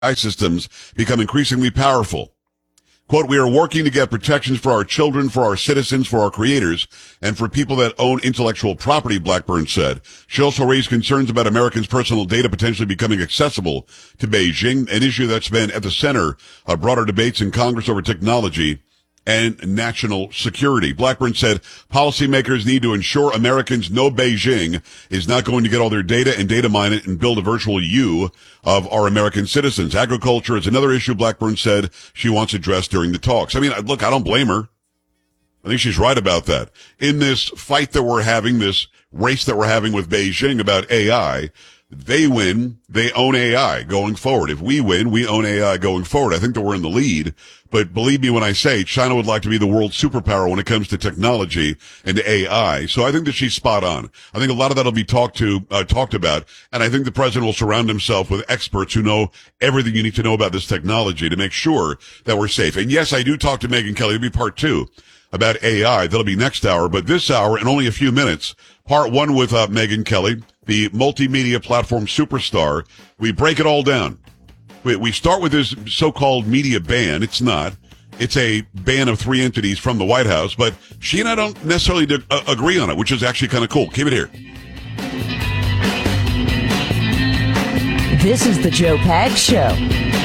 AI systems become increasingly powerful. Quote, we are working to get protections for our children, for our citizens, for our creators, and for people that own intellectual property, Blackburn said. She also raised concerns about Americans' personal data potentially becoming accessible to Beijing, an issue that's been at the center of broader debates in Congress over technology and national security. Blackburn said policymakers need to ensure Americans know Beijing is not going to get all their data and data mine it and build a virtual you of our American citizens. Agriculture is another issue Blackburn said she wants addressed during the talks. I mean, look, I don't blame her. I think she's right about that. In this fight that we're having, this race that we're having with Beijing about AI, they win, they own AI going forward. If we win, we own AI going forward. I think that we're in the lead. But believe me when I say China would like to be the world superpower when it comes to technology and AI. So I think that she's spot on. I think a lot of that will be talked about. And I think the president will surround himself with experts who know everything you need to know about this technology to make sure that we're safe. And yes, I do talk to Megyn Kelly. It'll be part 2 about AI. That'll be next hour. But this hour, in only a few minutes, part 1 with Megyn Kelly, the multimedia platform superstar. We break it all down. We start with this so-called media ban. It's not. It's a ban of 3 entities from the White House, but she and I don't necessarily agree on it, which is actually kind of cool. Keep it here. This is the Joe Pags Show.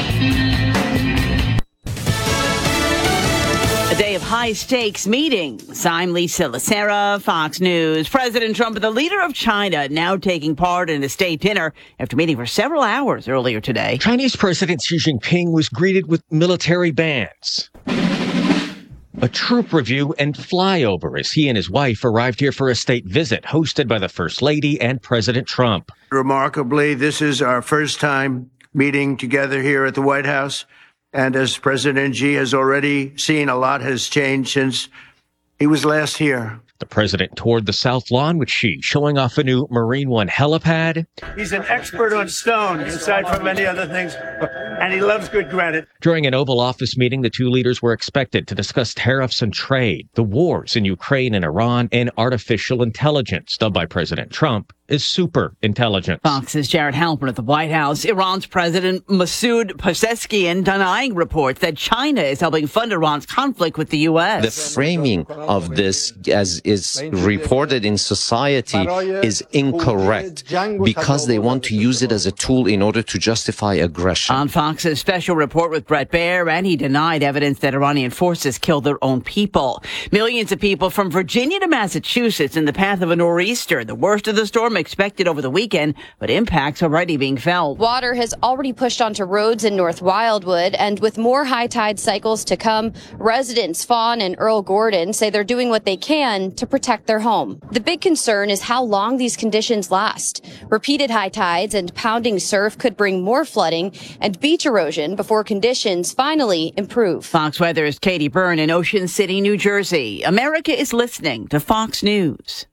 A day of high-stakes meetings. I'm Lisa Lacera, Fox News. President Trump and the leader of China now taking part in a state dinner after meeting for several hours earlier today. Chinese President Xi Jinping was greeted with military bands, a troop review, and flyover as he and his wife arrived here for a state visit hosted by the First Lady and President Trump. Remarkably, this is our first time meeting together here at the White House. And as President Xi has already seen, a lot has changed since he was last here. The president toured the South Lawn with Xi, showing off a new Marine One helipad. He's an expert on stone, aside from many other things, and he loves good granite. During an Oval Office meeting, the two leaders were expected to discuss tariffs and trade, the wars in Ukraine and Iran, and artificial intelligence, dubbed by President Trump as super intelligence. Fox's Jared Halpern at the White House. Iran's President Masoud Pezeshkian denying reports that China is helping fund Iran's conflict with the U.S. The framing of this, as is reported in society, is incorrect because they want to use it as a tool in order to justify aggression. On Fox's special report with Bret Baier, and he denied evidence that Iranian forces killed their own people. Millions of people from Virginia to Massachusetts in the path of a nor'easter, the worst of the storm expected over the weekend, but impacts already being felt. Water has already pushed onto roads in North Wildwood, and with more high tide cycles to come, residents Fawn and Earl Gordon say they're doing what they can to protect their home. The big concern is how long these conditions last. Repeated high tides and pounding surf could bring more flooding and beach erosion before conditions finally improve. Fox Weather's Katie Byrne in Ocean City, New Jersey. America is listening to Fox News.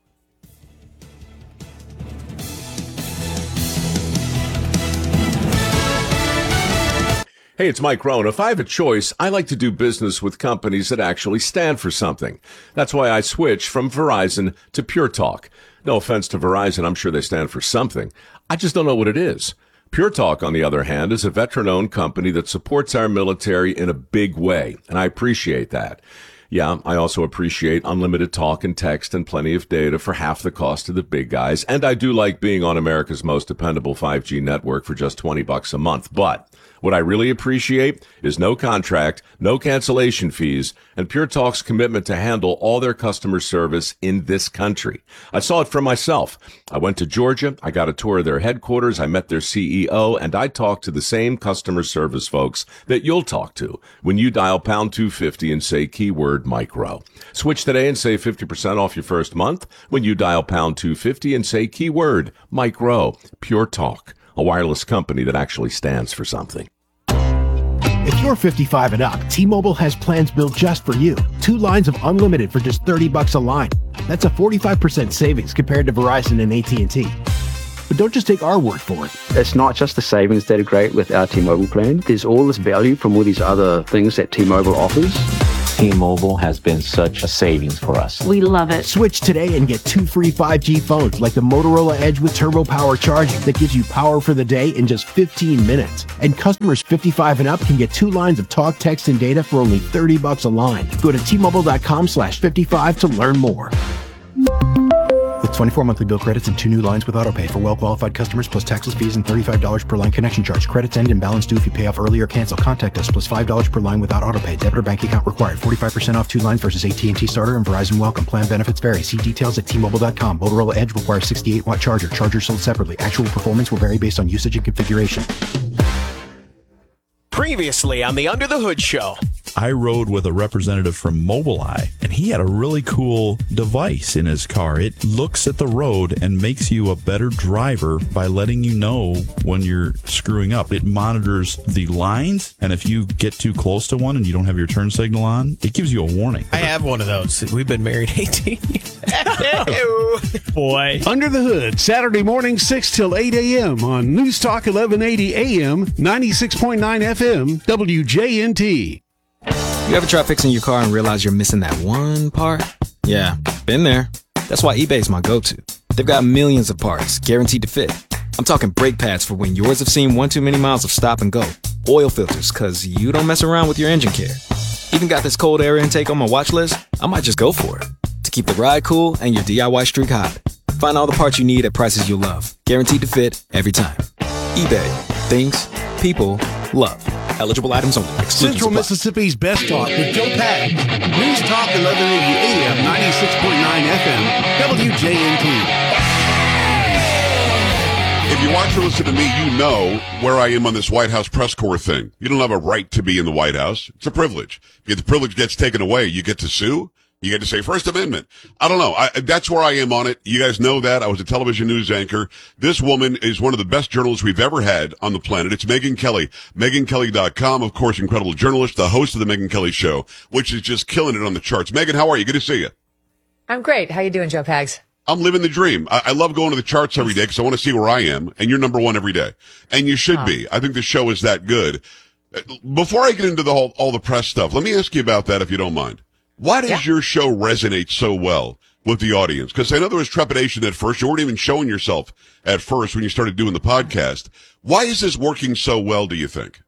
Hey, it's Mike Rohn. If I have a choice, I like to do business with companies that actually stand for something. That's why I switched from Verizon to Pure Talk. No offense to Verizon, I'm sure they stand for something. I just don't know what it is. Pure Talk, on the other hand, is a veteran-owned company that supports our military in a big way, and I appreciate that. Yeah, I also appreciate unlimited talk and text and plenty of data for half the cost of the big guys, and I do like being on America's most dependable 5G network for just $20 a month, but what I really appreciate is no contract, no cancellation fees, and Pure Talk's commitment to handle all their customer service in this country. I saw it for myself. I went to Georgia, I got a tour of their headquarters, I met their CEO, and I talked to the same customer service folks that you'll talk to when you dial pound 250 and say keyword micro. Switch today and save 50% off your first month when you dial pound 250 and say keyword micro. Pure Talk, a wireless company that actually stands for something. If you're 55 and up, T-Mobile has plans built just for you. 2 lines of unlimited for just $30 a line. That's a 45% savings compared to Verizon and AT&T. But don't just take our word for it. It's not just the savings that are great with our T-Mobile plan. There's all this value from all these other things that T-Mobile offers. T-Mobile has been such a savings for us. We love it. Switch today and get 2 free 5G phones like the Motorola Edge with Turbo Power charging that gives you power for the day in just 15 minutes. And customers 55 and up can get 2 lines of talk, text, and data for only $30 a line. Go to T-Mobile.com/55 to learn more. With 24 monthly bill credits and 2 new lines with AutoPay for well-qualified customers plus taxes, fees, and $35 per line connection charge. Credits end and balance due if you pay off early or cancel. Contact us plus $5 per line without AutoPay. Debit or bank account required. 45% off 2 lines versus AT&T Starter and Verizon Welcome. Plan benefits vary. See details at T-Mobile.com. Motorola Edge requires 68-watt charger. Charger sold separately. Actual performance will vary based on usage and configuration. Previously on the Under the Hood Show. I rode with a representative from Mobileye, and he had a really cool device in his car. It looks at the road and makes you a better driver by letting you know when you're screwing up. It monitors the lines, and if you get too close to one and you don't have your turn signal on, it gives you a warning. I have one of those. We've been married 18 years. Boy. Under the Hood, Saturday morning, 6 till 8 a.m. on News Talk 1180 AM, 96.9 FM, WJNT. You ever try fixing your car and realize you're missing that one part? Yeah, been there. That's why eBay's my go-to. They've got millions of parts, guaranteed to fit. I'm talking brake pads for when yours have seen one too many miles of stop and go. Oil filters, cause you don't mess around with your engine care. Even got this cold air intake on my watch list. I might just go for it. To keep the ride cool and your DIY streak hot. Find all the parts you need at prices you'll love. Guaranteed to fit every time. eBay. Things people love. Eligible items only. Central apply. Mississippi's Best Talk with Joe Pack. News Talk 1180 AM, 96.9 FM, WJNT. If you watch or listen to me, you know where I am on this White House press corps thing. You don't have a right to be in the White House. It's a privilege. If the privilege gets taken away, you get to sue. You get to say First Amendment. I don't know. That's where I am on it. You guys know that. I was a television news anchor. This woman is one of the best journalists we've ever had on the planet. It's Megyn Kelly. MegynKelly.com, of course, incredible journalist, the host of the Megyn Kelly Show, which is just killing it on the charts. Megyn, how are you? Good to see you. I'm great. How you doing, Joe Pags? I'm living the dream. I love going to the charts every day because I want to see where I am, and you're number one every day. And you should be. I think the show is that good. Before I get into all the press stuff, let me ask you about that if you don't mind. Why does your show resonate so well with the audience? Because I know there was trepidation at first. You weren't even showing yourself at first when you started doing the podcast. Why is this working so well, do you think?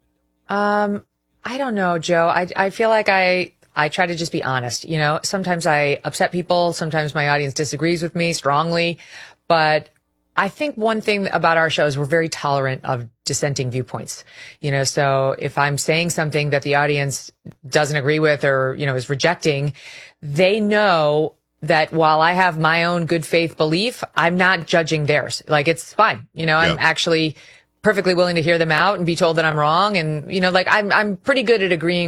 I don't know, Joe. I feel like I try to just be honest. You know, sometimes I upset people. Sometimes my audience disagrees with me strongly. But I think one thing about our show is we're very tolerant of dissenting viewpoints. You know, so if I'm saying something that the audience doesn't agree with or, you know, is rejecting, they know that while I have my own good faith belief, I'm not judging theirs. Like, it's fine. You know, I'm actually perfectly willing to hear them out and be told that I'm wrong. And, you know, like I'm pretty good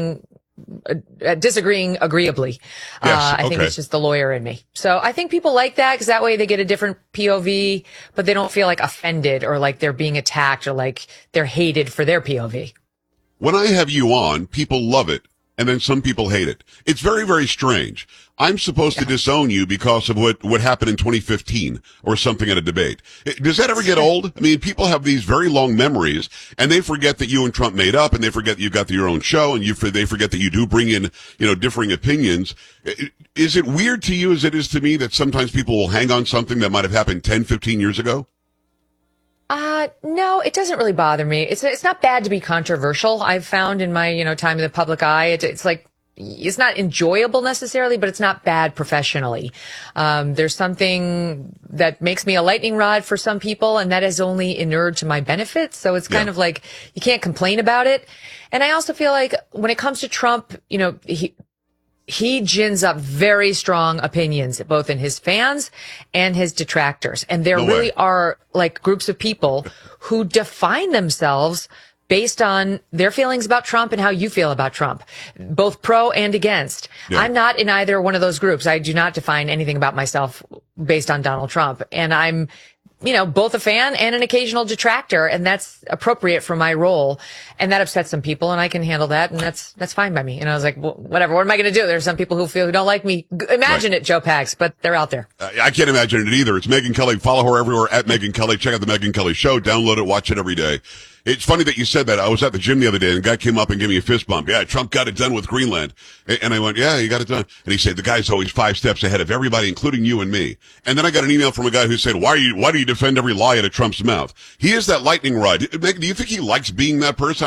at disagreeing agreeably. I think it's just the lawyer in me. So I think people like that because that way they get a different POV, but they don't feel like offended or like they're being attacked or like they're hated for their POV. When I have you on, people love it, and then some people hate it. It's very, very strange. I'm supposed to disown you because of what happened in 2015 or something at a debate. Does that ever get old? I mean, people have these very long memories, and they forget that you and Trump made up, and they forget that you've got your own show, and they forget that you do bring in, you know, differing opinions. Is it weird to you as it is to me that sometimes people will hang on something that might have happened 10, 15 years ago? No, it doesn't really bother me. It's not bad to be controversial. I've found in my, you know, time in the public eye, it's like, it's not enjoyable necessarily, but it's not bad professionally. There's something that makes me a lightning rod for some people, and that is only inured to my benefit. So it's kind of like, you can't complain about it. And I also feel like when it comes to Trump, you know, he gins up very strong opinions, both in his fans and his detractors. And there really are like groups of people who define themselves based on their feelings about Trump and how you feel about Trump, both pro and against. Yeah. I'm not in either one of those groups. I do not define anything about myself based on Donald Trump. And I'm, you know, both a fan and an occasional detractor, and that's appropriate for my role. And that upsets some people, and I can handle that, and that's fine by me. And I was like, well, whatever, what am I going to do? There's some people who don't like me. Imagine it, Joe Pags, but they're out there. I can't imagine it either. It's Megyn Kelly. Follow her everywhere at Megyn Kelly. Check out the Megyn Kelly Show. Download it. Watch it every day. It's funny that you said that. I was at the gym the other day, and a guy came up and gave me a fist bump. Yeah, Trump got it done with Greenland. And I went, yeah, he got it done. And he said, the guy's always 5 steps ahead of everybody, including you and me. And then I got an email from a guy who said, why do you defend every lie out of Trump's mouth? He is that lightning rod. Do you think he likes being that person?